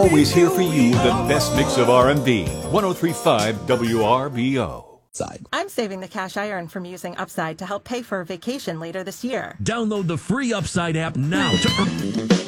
always here for you with the best mix of R&B. 103.5 WRBO. I'm saving the cash I earn from using Upside to help pay for a vacation later this year. Download the free Upside app now to